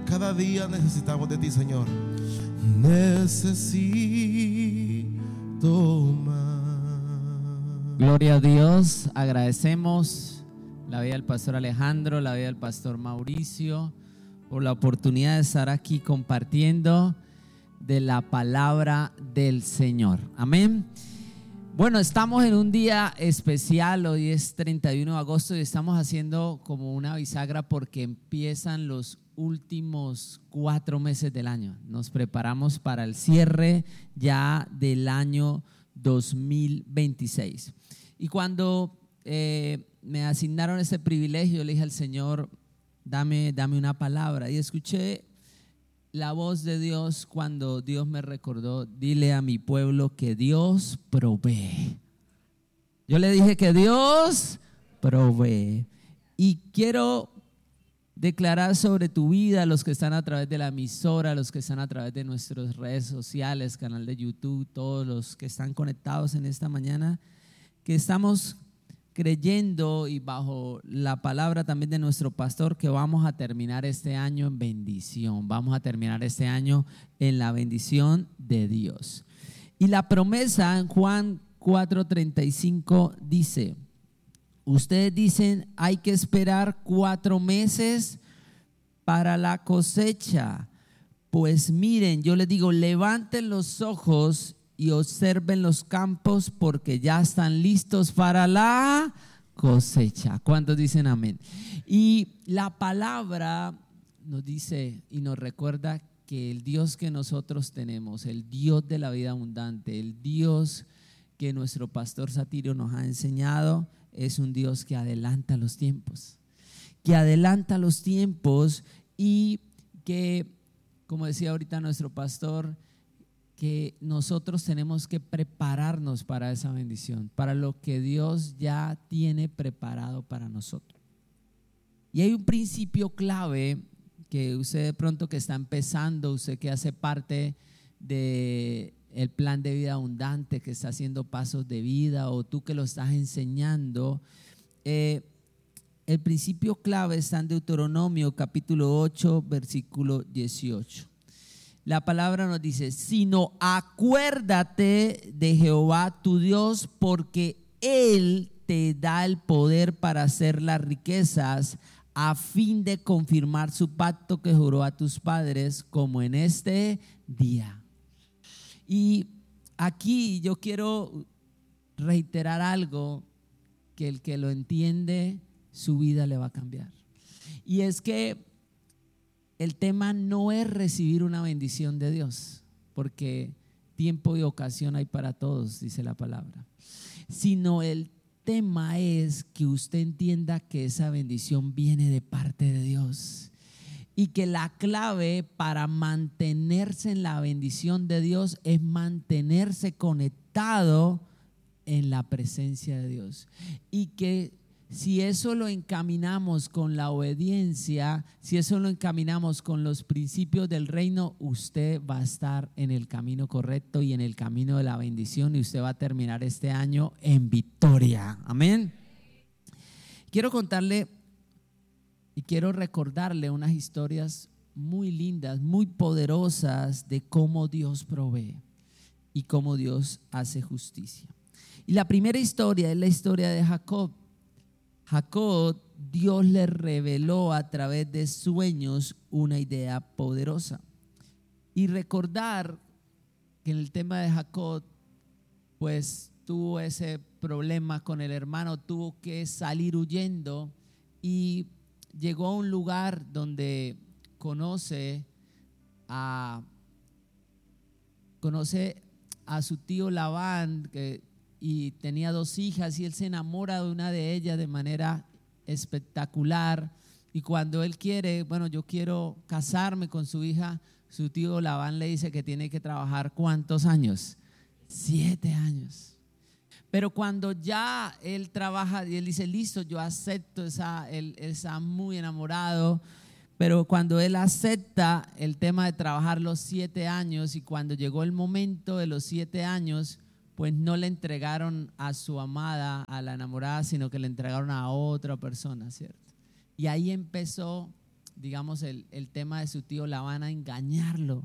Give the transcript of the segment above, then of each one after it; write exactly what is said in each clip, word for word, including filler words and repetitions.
Cada día necesitamos de ti, Señor. Necesito más. Gloria a Dios. Agradecemos la vida del pastor Alejandro, la vida del pastor Mauricio, por la oportunidad de estar aquí compartiendo de la palabra del Señor. Amén. Bueno, estamos en un día especial. Hoy es treinta y uno de agosto y estamos haciendo como una bisagra porque empiezan los últimos cuatro meses del año. Nos preparamos para el cierre ya del año dos mil veintiséis. Y cuando eh, me asignaron ese privilegio, le dije al Señor, dame, dame una palabra. Y escuché la voz de Dios cuando Dios me recordó: dile a mi pueblo que Dios provee. Yo le dije que Dios provee. Y quiero declarar sobre tu vida, los que están a través de la emisora, los que están a través de nuestras redes sociales, canal de YouTube, todos los que están conectados en esta mañana, que estamos creyendo y bajo la palabra también de nuestro pastor que vamos a terminar este año en bendición. Vamos a terminar este año en la bendición de Dios. Y la promesa en Juan cuatro treinta y cinco dice: ustedes dicen, hay que esperar cuatro meses para la cosecha. Pues miren, yo les digo, levanten los ojos y observen los campos porque ya están listos para la cosecha. ¿Cuántos dicen amén? Y la palabra nos dice y nos recuerda que el Dios que nosotros tenemos, el Dios de la vida abundante, el Dios que nuestro pastor Satirio nos ha enseñado, es un Dios que adelanta los tiempos, que adelanta los tiempos y que, como decía ahorita nuestro pastor, que nosotros tenemos que prepararnos para esa bendición, para lo que Dios ya tiene preparado para nosotros. Y hay un principio clave que usted de pronto que está empezando, usted que hace parte de el plan de vida abundante, que está haciendo pasos de vida, o tú que lo estás enseñando, eh, el principio clave está en Deuteronomio capítulo ocho versículo dieciocho. La palabra nos dice: sino acuérdate de Jehová tu Dios, porque Él te da el poder para hacer las riquezas, a fin de confirmar su pacto que juró a tus padres, como en este día. Y aquí yo quiero reiterar algo que el que lo entiende, su vida le va a cambiar. Y es que el tema no es recibir una bendición de Dios, porque tiempo y ocasión hay para todos, dice la palabra, sino el tema es que usted entienda que esa bendición viene de parte de Dios. Y que la clave para mantenerse en la bendición de Dios es mantenerse conectado en la presencia de Dios. Y que si eso lo encaminamos con la obediencia, si eso lo encaminamos con los principios del reino, usted va a estar en el camino correcto y en el camino de la bendición, y usted va a terminar este año en victoria. Amén. Quiero contarle y quiero recordarle unas historias muy lindas, muy poderosas de cómo Dios provee y cómo Dios hace justicia. Y la primera historia es la historia de Jacob. Jacob, Dios le reveló a través de sueños una idea poderosa. Y recordar que en el tema de Jacob, pues tuvo ese problema con el hermano, tuvo que salir huyendo y llegó a un lugar donde conoce a, conoce a su tío Labán, que, y tenía dos hijas, y él se enamora de una de ellas de manera espectacular. Y cuando él quiere, bueno, yo quiero casarme con su hija, su tío Labán le dice que tiene que trabajar ¿cuántos años? Siete años. Pero cuando ya él trabaja y él dice, listo, yo acepto, esa, él, él está muy enamorado, pero cuando él acepta el tema de trabajar los siete años, y cuando llegó el momento de los siete años, pues no le entregaron a su amada, a la enamorada, sino que le entregaron a otra persona, ¿cierto? Y ahí empezó digamos, el, el tema de su tío Labán a engañarlo.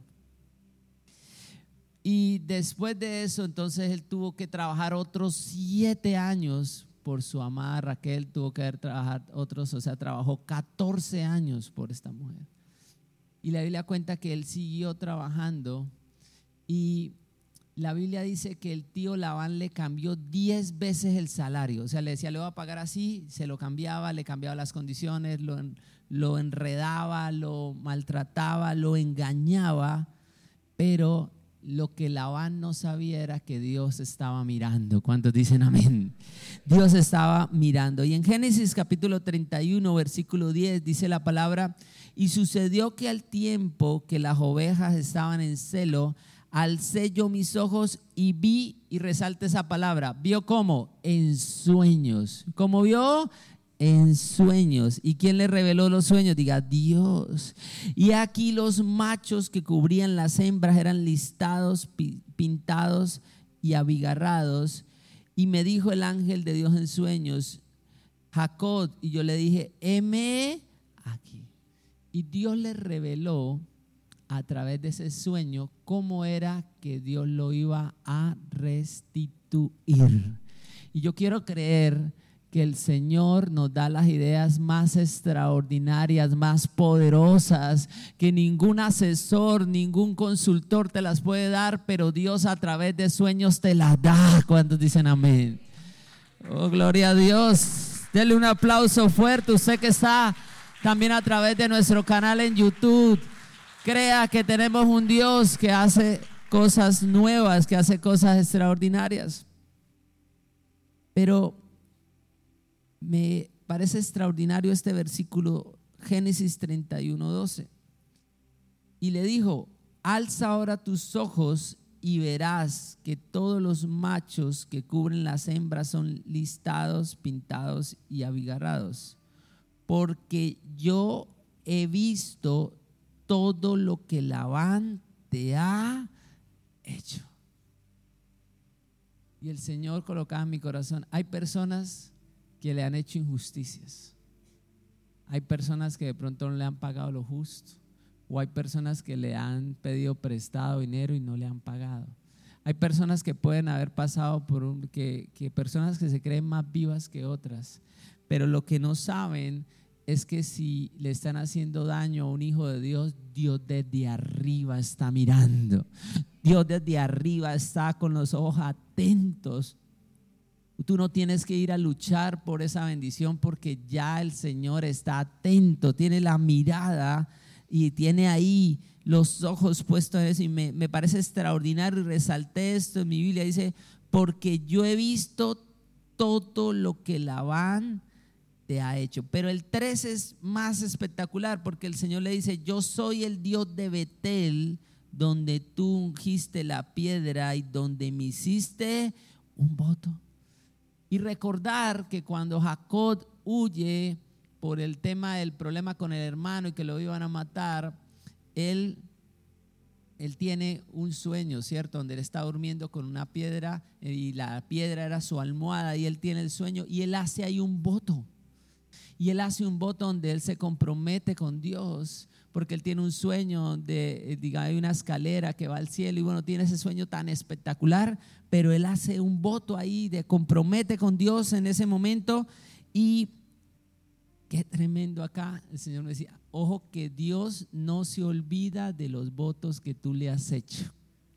Y después de eso, entonces él tuvo que trabajar otros siete años por su amada Raquel, tuvo que trabajar otros, o sea, trabajó catorce años por esta mujer. Y la Biblia cuenta que él siguió trabajando y la Biblia dice que el tío Labán le cambió diez veces el salario. O sea, le decía, le voy a pagar así, se lo cambiaba, le cambiaba las condiciones, lo, lo enredaba, lo maltrataba, lo engañaba, pero lo que Labán no sabía era que Dios estaba mirando. ¿Cuántos dicen amén? Dios estaba mirando. Y en Génesis capítulo treinta y uno, versículo diez, dice la palabra: y sucedió que al tiempo que las ovejas estaban en celo, alcé yo mis ojos y vi, y resalta esa palabra, ¿vio cómo? En sueños. ¿Cómo vio? En sueños. ¿Y quién le reveló los sueños? Diga, Dios. Y aquí los machos que cubrían las hembras eran listados, pintados y abigarrados. Y me dijo el ángel de Dios en sueños, Jacob. Y yo le dije, heme aquí. Y Dios le reveló a través de ese sueño cómo era que Dios lo iba a restituir. Y yo quiero creer que el Señor nos da las ideas más extraordinarias, más poderosas, que ningún asesor, ningún consultor te las puede dar, pero Dios a través de sueños te las da. ¿Cuántos dicen amén? Oh, gloria a Dios. Denle un aplauso fuerte. Usted que está también a través de nuestro canal en YouTube, crea que tenemos un Dios que hace cosas nuevas, que hace cosas extraordinarias. Pero me parece extraordinario este versículo, Génesis treinta y uno, doce. Y le dijo, alza ahora tus ojos y verás que todos los machos que cubren las hembras son listados, pintados y abigarrados, porque yo he visto todo lo que Labán te ha hecho. Y el Señor colocaba en mi corazón, hay personas que le han hecho injusticias, hay personas que de pronto no le han pagado lo justo, o hay personas que le han pedido prestado dinero y no le han pagado. Hay personas que pueden haber pasado por un, que, que personas que se creen más vivas que otras, pero lo que no saben es que si le están haciendo daño a un hijo de Dios, Dios desde arriba está mirando. Dios desde arriba está con los ojos atentos. Tú no tienes que ir a luchar por esa bendición porque ya el Señor está atento, tiene la mirada y tiene ahí los ojos puestos en eso. Y me, me parece extraordinario, y resalté esto en mi Biblia, dice, porque yo he visto todo lo que Labán te ha hecho. Pero el tres es más espectacular porque el Señor le dice, yo soy el Dios de Betel, donde tú ungiste la piedra y donde me hiciste un voto. Y recordar que cuando Jacob huye por el tema del problema con el hermano y que lo iban a matar, él, él tiene un sueño, ¿cierto? Donde él está durmiendo con una piedra y la piedra era su almohada y él tiene el sueño y él hace ahí un voto. Y él hace un voto donde él se compromete con Dios, porque él tiene un sueño donde, diga, hay una escalera que va al cielo y bueno, tiene ese sueño tan espectacular, pero él hace un voto ahí, de compromete con Dios en ese momento. Y qué tremendo acá, el Señor me decía, ojo que Dios no se olvida de los votos que tú le has hecho.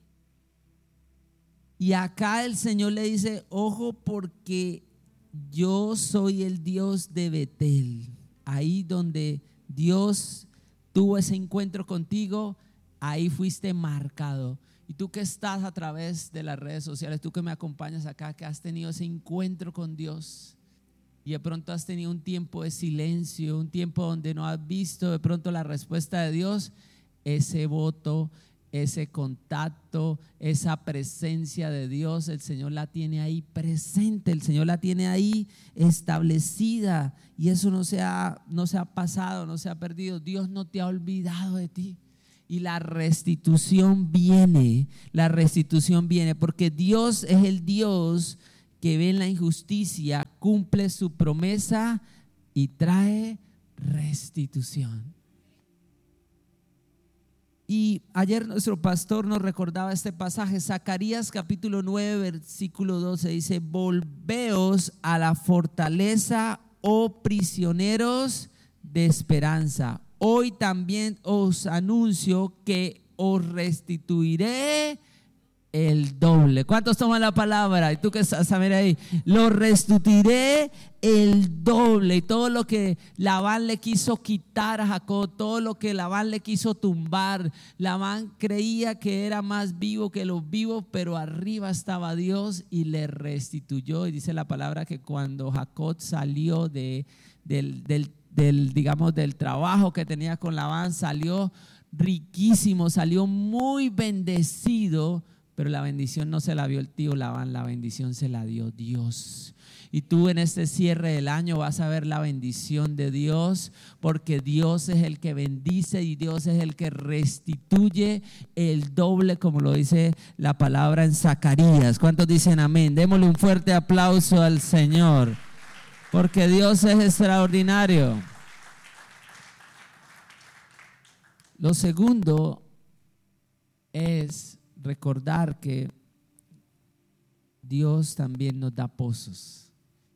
Y acá el Señor le dice, ojo porque yo soy el Dios de Betel. Ahí donde Dios tuvo ese encuentro contigo, ahí fuiste marcado. Y tú que estás a través de las redes sociales, tú que me acompañas acá, que has tenido ese encuentro con Dios y de pronto has tenido un tiempo de silencio, un tiempo donde no has visto de pronto la respuesta de Dios, ese voto, ese contacto, esa presencia de Dios, el Señor la tiene ahí presente, el Señor la tiene ahí establecida y eso no se ha, no se ha pasado, no se ha perdido. Dios no te ha olvidado de ti. Y la restitución viene, la restitución viene porque Dios es el Dios que ve en la injusticia, cumple su promesa y trae restitución. Y ayer nuestro pastor nos recordaba este pasaje, Zacarías capítulo nueve, versículo doce, dice: volveos a la fortaleza, oh prisioneros de esperanza. Hoy también os anuncio que os restituiré el doble. ¿Cuántos toman la palabra? Y tú que estás a ver ahí, lo restituiré el doble. Y todo lo que Labán le quiso quitar a Jacob, todo lo que Labán le quiso tumbar, Labán creía que era más vivo que los vivos, pero arriba estaba Dios y le restituyó. Y dice la palabra que cuando Jacob salió de, del, del, del, digamos, del trabajo que tenía con Labán, salió riquísimo, salió muy bendecido. Pero la bendición no se la vio el tío Labán, la bendición se la dio Dios. Y tú en este cierre del año vas a ver la bendición de Dios, porque Dios es el que bendice y Dios es el que restituye el doble, como lo dice la palabra en Zacarías. ¿Cuántos dicen amén? Démosle un fuerte aplauso al Señor, porque Dios es extraordinario. Lo segundo es recordar que Dios también nos da pozos.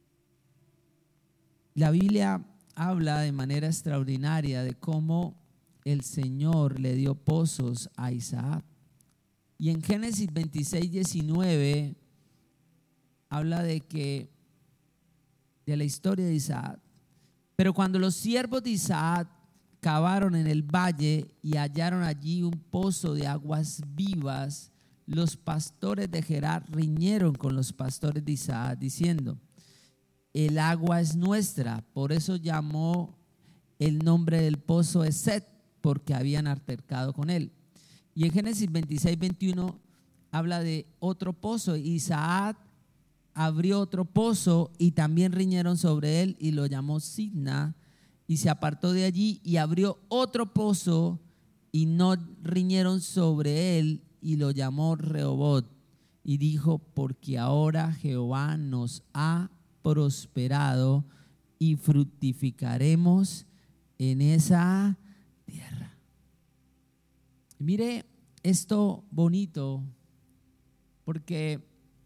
La Biblia habla de manera extraordinaria de cómo el Señor le dio pozos a Isaac. Y en Génesis veintiséis, diecinueve habla de que de la historia de Isaac. Pero cuando los siervos de Isaac cavaron en el valle y hallaron allí un pozo de aguas vivas, los pastores de Gerar riñeron con los pastores de Isaac, diciendo: el agua es nuestra. Por eso llamó el nombre del pozo Eset, porque habían altercado con él. Y en Génesis veintiséis, veintiuno habla de otro pozo. Isaac abrió otro pozo y también riñeron sobre él y lo llamó Sidna. Y se apartó de allí y abrió otro pozo y no riñeron sobre él y lo llamó Rehobot. Y dijo: porque ahora Jehová nos ha prosperado y fructificaremos en esa tierra. Y mire esto bonito, porque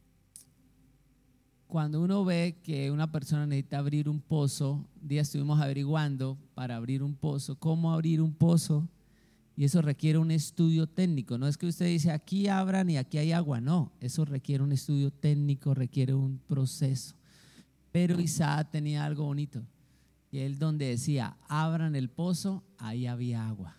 cuando uno ve que una persona necesita abrir un pozo, un día estuvimos averiguando para abrir un pozo, cómo abrir un pozo, y eso requiere un estudio técnico. No es que usted dice aquí abran y aquí hay agua, no, eso requiere un estudio técnico, requiere un proceso. Pero Isaac tenía algo bonito, y él donde decía abran el pozo, ahí había agua.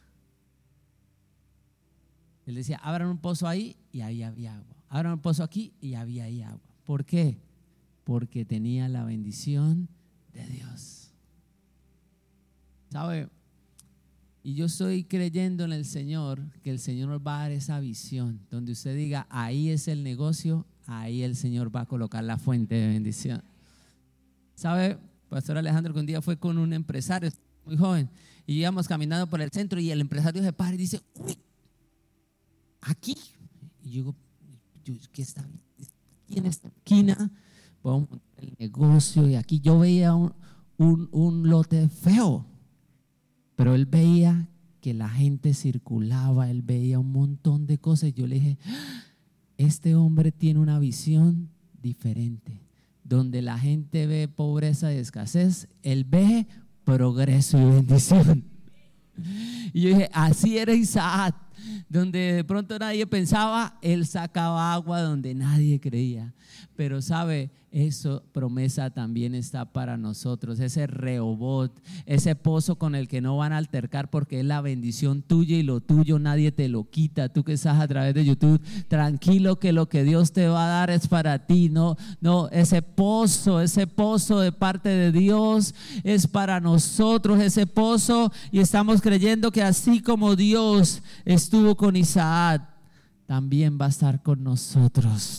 Él decía abran un pozo ahí y ahí había agua, abran un pozo aquí y había ahí agua. ¿Por qué? Porque tenía la bendición de Dios. ¿Sabe? Y yo estoy creyendo en el Señor, que el Señor nos va a dar esa visión, donde usted diga, ahí es el negocio, ahí el Señor va a colocar la fuente de bendición. ¿Sabe? Pastor Alejandro, que un día fue con un empresario muy joven, y íbamos caminando por el centro, y el empresario se para y dice, uy, aquí. Y yo digo, ¿qué está aquí en esta esquina? Vamos a montar el negocio. Y aquí yo veía un, un, un lote feo, pero él veía que la gente circulaba, él veía un montón de cosas. Y yo le dije, este hombre tiene una visión diferente. Donde la gente ve pobreza y escasez, él ve progreso y bendición. Y yo dije, así era Isaac. Donde de pronto nadie pensaba, él sacaba agua donde nadie creía. Pero sabe, esa promesa también está para nosotros, ese Rehobot, ese pozo con el que no van a altercar, porque es la bendición tuya y lo tuyo nadie te lo quita. Tú que estás a través de YouTube, tranquilo que lo que Dios te va a dar es para ti. No, no, ese pozo, ese pozo de parte de Dios es para nosotros, ese pozo, y estamos creyendo que así como Dios estuvo con Isaac, también va a estar con nosotros.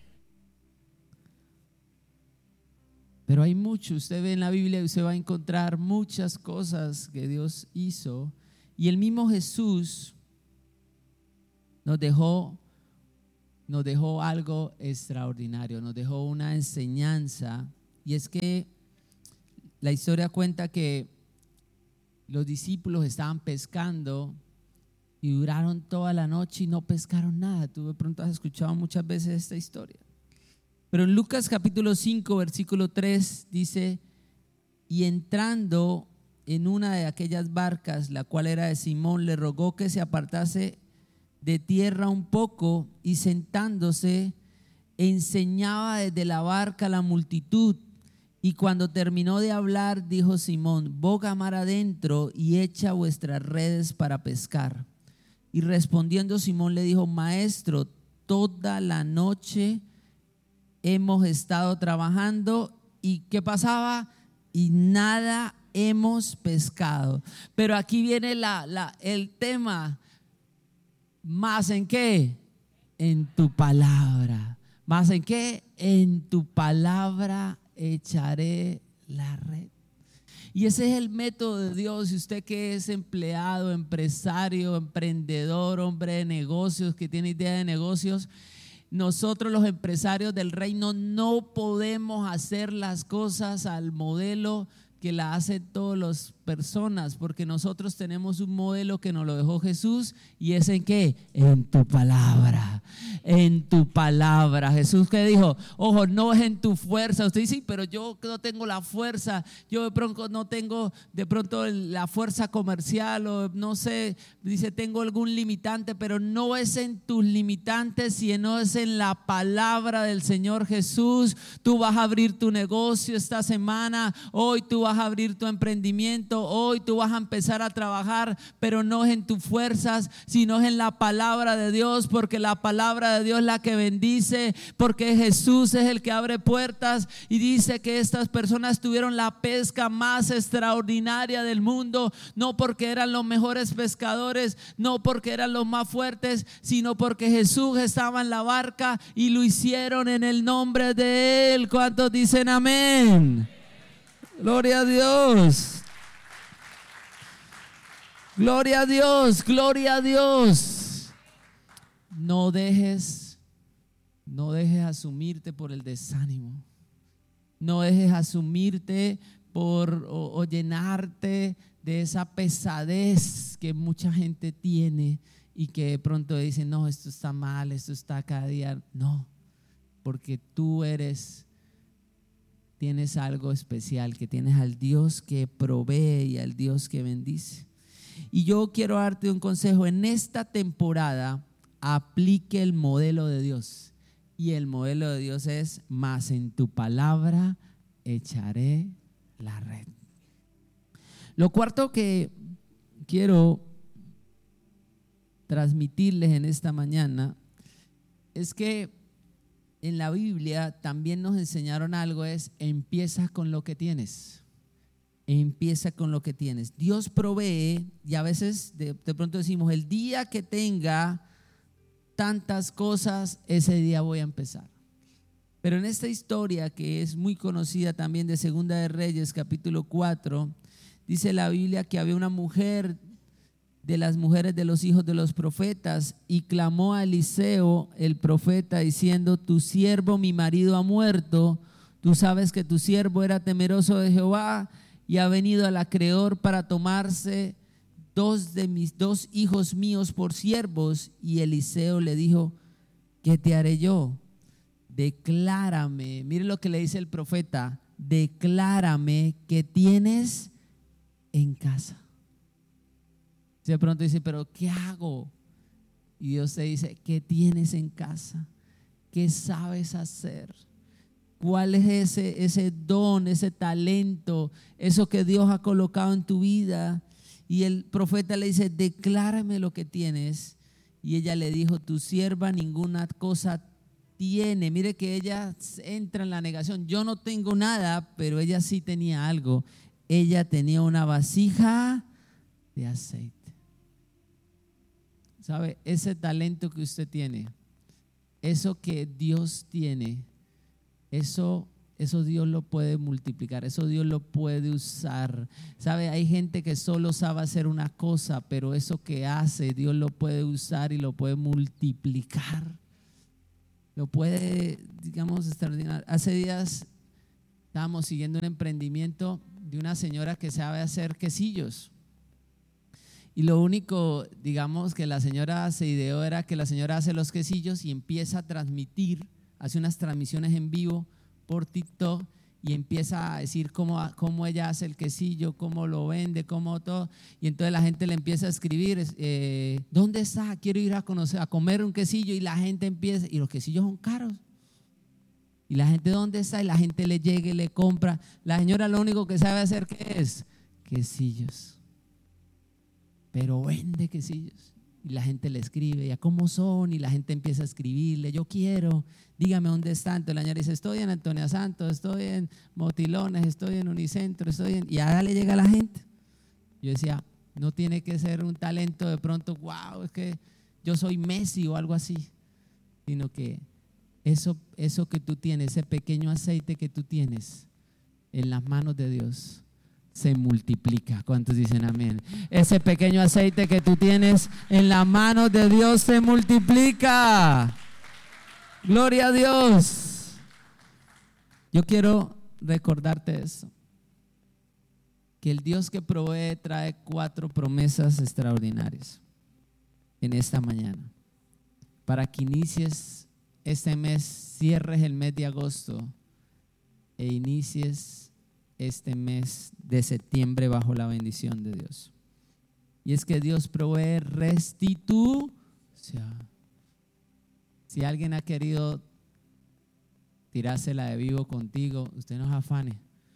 Pero hay mucho, usted ve en la Biblia y usted va a encontrar muchas cosas que Dios hizo. Y el mismo Jesús nos dejó, nos dejó algo extraordinario, nos dejó una enseñanza. Y es que la historia cuenta que los discípulos estaban pescando y duraron toda la noche y no pescaron nada. Tú de pronto has escuchado muchas veces esta historia. Pero en Lucas capítulo cinco, versículo tres dice: y entrando en una de aquellas barcas, la cual era de Simón, le rogó que se apartase de tierra un poco, y sentándose enseñaba desde la barca a la multitud. Y cuando terminó de hablar, dijo Simón: boga mar adentro y echa vuestras redes para pescar. Y respondiendo Simón le dijo: Maestro, toda la noche hemos estado trabajando. ¿Y qué pasaba? Y nada hemos pescado. Pero aquí viene la, la, el tema. ¿Más en qué? En tu palabra. ¿Más en qué? En tu palabra echaré la red. Y ese es el método de Dios. Y usted que es empleado, empresario, emprendedor, hombre de negocios, que tiene idea de negocios, nosotros los empresarios del reino no podemos hacer las cosas al modelo que la hacen todas las personas, porque nosotros tenemos un modelo que nos lo dejó Jesús, y es en qué, en tu palabra, en tu palabra. Jesús que dijo, ojo, no es en tu fuerza. Usted dice, sí, pero yo no tengo la fuerza, yo de pronto no tengo de pronto la fuerza comercial, o no sé, dice, tengo algún limitante, pero no es en tus limitantes, sino es en la palabra del Señor Jesús. Tú vas a abrir tu negocio esta semana, hoy tú vas a abrir tu emprendimiento, hoy tú vas a empezar a trabajar, pero no es en tus fuerzas, sino es en la palabra de Dios, porque la palabra de Dios es la que bendice, porque Jesús es el que abre puertas. Y dice que estas personas tuvieron la pesca más extraordinaria del mundo, no porque eran los mejores pescadores, no porque eran los más fuertes, sino porque Jesús estaba en la barca y lo hicieron en el nombre de Él. ¿Cuántos dicen amén? Gloria a Dios. Gloria a Dios, gloria a Dios. No dejes, no dejes asumirte por el desánimo. No dejes asumirte por o, o llenarte de esa pesadez que mucha gente tiene y que de pronto dicen, no, esto está mal, esto está cada día. No, porque tú eres, tienes algo especial, que tienes al Dios que provee y al Dios que bendice. Y yo quiero darte un consejo. En esta temporada aplique el modelo de Dios, y el modelo de Dios es: más en tu palabra echaré la red. Lo cuarto que quiero transmitirles en esta mañana es que en la Biblia también nos enseñaron algo, es: empieza con lo que tienes. Empieza con lo que tienes. Dios provee, y a veces de, de pronto decimos, el día que tenga tantas cosas, ese día voy a empezar. Pero en esta historia, que es muy conocida también, de Segunda de Reyes capítulo cuatro, dice la Biblia que había una mujer de las mujeres de los hijos de los profetas, y clamó a Eliseo el profeta diciendo: tu siervo mi marido ha muerto, tú sabes que tu siervo era temeroso de Jehová y ha venido al acreedor para tomarse dos de mis dos hijos míos por siervos. Y Eliseo le dijo: ¿qué te haré yo? Declárame. Mire lo que le dice el profeta: declárame qué tienes en casa. De pronto dice, pero ¿qué hago? Y Dios te dice, ¿qué tienes en casa? ¿Qué sabes hacer? ¿Cuál es ese, ese don, ese talento, eso que Dios ha colocado en tu vida? Y el profeta le dice, declárame lo que tienes. Y ella le dijo, tu sierva ninguna cosa tiene. Mire que ella entra en la negación. Yo no tengo nada, pero ella sí tenía algo. Ella tenía una vasija de aceite. ¿Sabe? Ese talento que usted tiene, eso que Dios tiene, eso, eso Dios lo puede multiplicar, eso Dios lo puede usar. ¿Sabe? Hay gente que solo sabe hacer una cosa, pero eso que hace Dios lo puede usar y lo puede multiplicar. Lo puede, digamos, extraordinario. Hace días estábamos siguiendo un emprendimiento de una señora que sabe hacer quesillos. Y lo único, digamos, que la señora se ideó era que la señora hace los quesillos y empieza a transmitir, hace unas transmisiones en vivo por TikTok y empieza a decir cómo, cómo ella hace el quesillo, cómo lo vende, cómo todo. Y entonces la gente le empieza a escribir, eh, ¿dónde está? Quiero ir a conocer, a comer un quesillo. Y la gente empieza, y los quesillos son caros. Y la gente, ¿dónde está? Y la gente le llega y le compra. La señora lo único que sabe hacer, ¿qué es? Quesillos. Pero vende quesillos. Y la gente le escribe, ¿ya cómo son? Y la gente empieza a escribirle, yo quiero, dígame dónde está. Entonces la señora dice, estoy en Antonia Santos, estoy en Motilones, estoy en Unicentro, estoy en... Y ahora le llega a la gente. Yo decía, no tiene que ser un talento de pronto, wow, es que yo soy Messi o algo así, sino que eso, eso que tú tienes, ese pequeño aceite que tú tienes en las manos de Dios, se multiplica. ¿Cuántos dicen amén? Ese pequeño aceite que tú tienes en las manos de Dios se multiplica. Gloria a Dios. Yo quiero recordarte eso, que el Dios que provee trae cuatro promesas extraordinarias en esta mañana, para que inicies este mes, cierres el mes de agosto e inicies este mes de septiembre bajo la bendición de Dios. Y es que Dios provee restitución. Si alguien ha querido tirársela de vivo contigo, usted no se afane,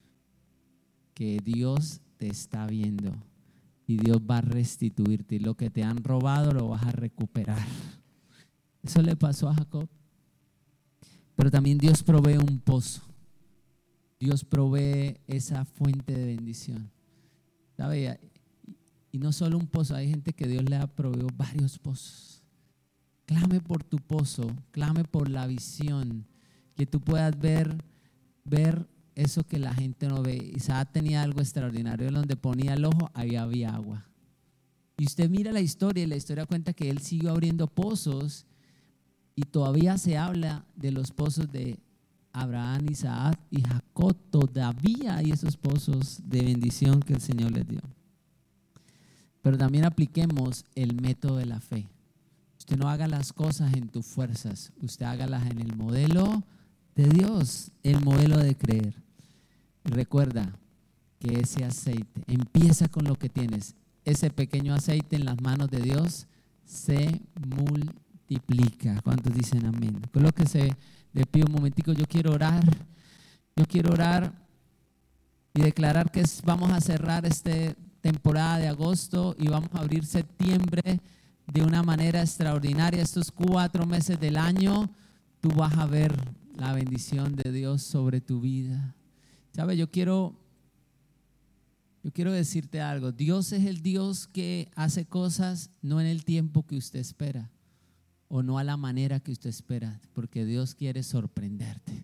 que Dios te está viendo y Dios va a restituirte, y lo que te han robado lo vas a recuperar. Eso le pasó a Jacob. Pero también Dios provee un pozo. Dios provee esa fuente de bendición. ¿Sabe? Y no solo un pozo, hay gente que Dios le ha proveído varios pozos. Clame por tu pozo, clame por la visión, que tú puedas ver, ver eso que la gente no ve. Isaac tenía algo extraordinario, donde ponía el ojo, ahí había agua. Y usted mira la historia, y la historia cuenta que él siguió abriendo pozos, y todavía se habla de los pozos de Abraham, Isaac y Jacob. Todavía hay esos pozos de bendición que el Señor les dio. Pero también apliquemos el método de la fe. Usted no haga las cosas en tus fuerzas, usted hágalas en el modelo de Dios, el modelo de creer. Y recuerda que ese aceite, empieza con lo que tienes. Ese pequeño aceite en las manos de Dios se multiplica. ¿Cuántos dicen amén? Colóquese de pie un momentico. Yo quiero orar, yo quiero orar y declarar que vamos a cerrar esta temporada de agosto y vamos a abrir septiembre de una manera extraordinaria. Estos cuatro meses del año, tú vas a ver la bendición de Dios sobre tu vida. ¿Sabe? Yo quiero, yo quiero decirte algo. Dios es el Dios que hace cosas no en el tiempo que usted espera, o no a la manera que usted espera, porque Dios quiere sorprenderte.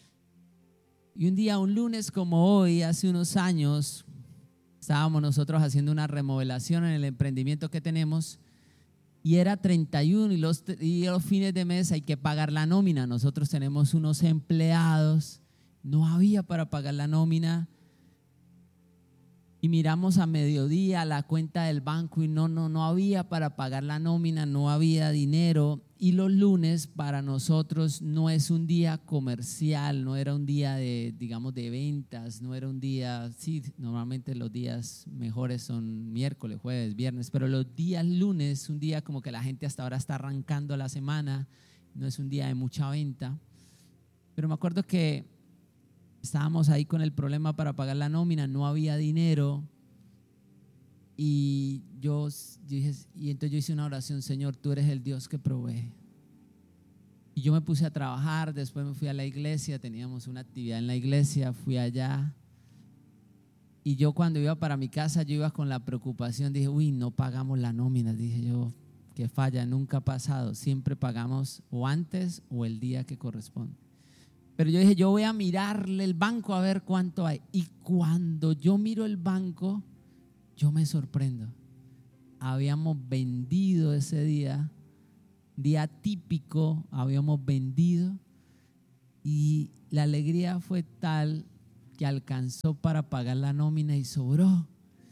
Y un día, un lunes como hoy, hace unos años, estábamos nosotros haciendo una remodelación en el emprendimiento que tenemos, y era treinta y uno, y los, y los fines de mes hay que pagar la nómina. Nosotros tenemos unos empleados, no había para pagar la nómina. Y miramos a mediodía la cuenta del banco y no, no, no había para pagar la nómina, no había dinero. Y los lunes para nosotros no es un día comercial, no era un día de, digamos, de ventas, no era un día, sí, normalmente los días mejores son miércoles, jueves, viernes, pero los días lunes, un día como que la gente hasta ahora está arrancando la semana, no es un día de mucha venta. Pero me acuerdo que estábamos ahí con el problema para pagar la nómina, no había dinero. Y yo, yo dije, y entonces yo hice una oración: Señor, tú eres el Dios que provee. Y yo me puse a trabajar, después me fui a la iglesia, teníamos una actividad en la iglesia, fui allá. Y yo cuando iba para mi casa, yo iba con la preocupación, dije, uy, no pagamos la nómina. Dije yo, qué falla, nunca ha pasado, siempre pagamos o antes o el día que corresponde. Pero yo dije, yo voy a mirarle el banco a ver cuánto hay. Y cuando yo miro el banco, yo me sorprendo. Habíamos vendido ese día, día típico, habíamos vendido, y la alegría fue tal que alcanzó para pagar la nómina y sobró.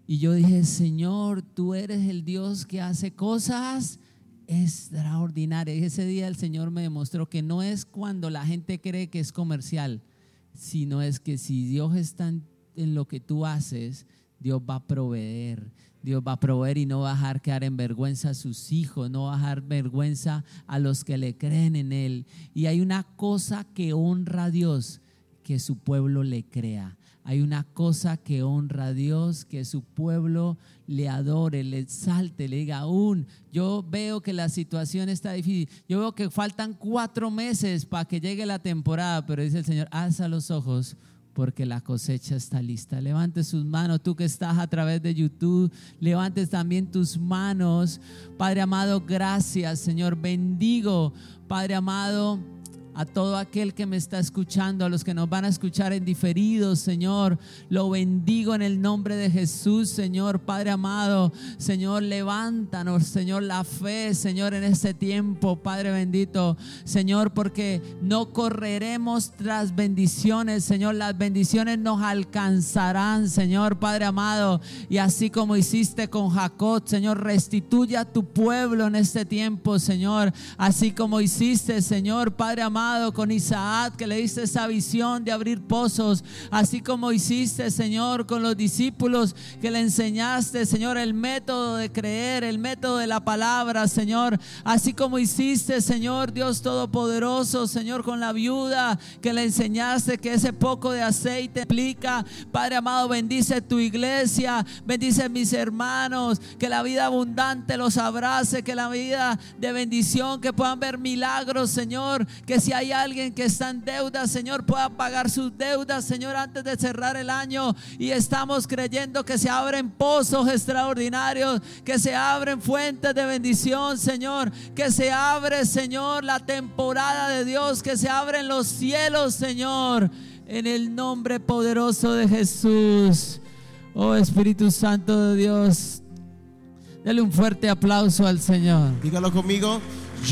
Y yo dije, Señor, tú eres el Dios que hace cosas extraordinarias. Y ese día el Señor me demostró que no es cuando la gente cree que es comercial, sino es que si Dios está en, en lo que tú haces, Dios va a proveer. Dios va a proveer y no va a dejar quedar en vergüenza a sus hijos, no va a dejar vergüenza a los que le creen en Él. Y hay una cosa que honra a Dios, que su pueblo le crea. Hay una cosa que honra a Dios, que su pueblo le adore, le exalte, le diga aún, yo veo que la situación está difícil, yo veo que faltan cuatro meses para que llegue la temporada, pero dice el Señor, alza los ojos, porque la cosecha está lista. Levante sus manos, tú que estás a través de YouTube, levantes también tus manos. Padre amado, gracias, Señor, bendigo, Padre amado, a todo aquel que me está escuchando, a los que nos van a escuchar en diferido, Señor, lo bendigo en el nombre de Jesús, Señor. Padre amado, Señor, levántanos, Señor, la fe, Señor, en este tiempo, Padre bendito, Señor, porque no correremos tras bendiciones, Señor, las bendiciones nos alcanzarán, Señor, Padre amado, y así como hiciste con Jacob, Señor, restituye a tu pueblo en este tiempo, Señor, así como hiciste, Señor, Padre amado, con Isaac, que le diste esa visión de abrir pozos, así como hiciste, Señor, con los discípulos, que le enseñaste, Señor, el método de creer, el método de la palabra, Señor, así como hiciste, Señor, Dios Todopoderoso, Señor, con la viuda, que le enseñaste que ese poco de aceite implica. Padre amado, bendice tu iglesia, bendice mis hermanos, que la vida abundante los abrace, que la vida de bendición, que puedan ver milagros, Señor, que si hay alguien que está en deuda, Señor, pueda pagar sus deudas, Señor, antes de cerrar el año. Y estamos creyendo que se abren pozos extraordinarios, que se abren fuentes de bendición, Señor, que se abre, Señor, la temporada de Dios, que se abren los cielos, Señor, en el nombre poderoso de Jesús. Oh Espíritu Santo de Dios, dale un fuerte aplauso al Señor. Dígalo conmigo.